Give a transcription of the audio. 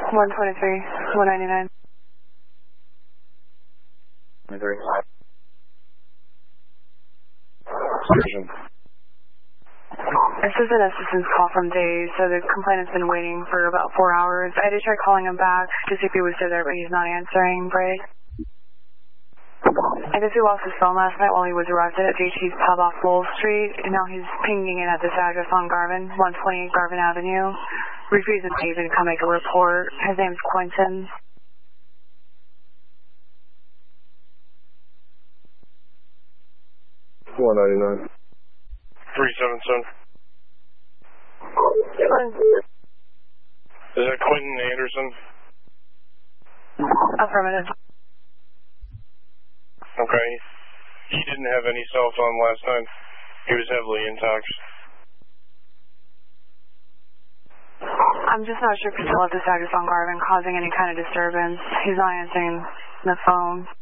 123, 199. 23. This is an assistance call from Dave, so the complainant's been waiting for about 4 hours. I did try calling him back to see if he was still there, but he's not answering. Bray. I guess he lost his phone last night while he was arrived at JT's Pub off Lowell Street, and now he's pinging in at this address on Garvin, 128 Garvin Avenue. Refusing to even come make a report. His name's Quentin. $199. 377. Is that Quentin Anderson? Affirmative. Okay. He didn't have any cell phone last night. He was heavily intoxicated. I'm just not sure if he's still at this address on Garvin causing any kind of disturbance. He's not answering the phone.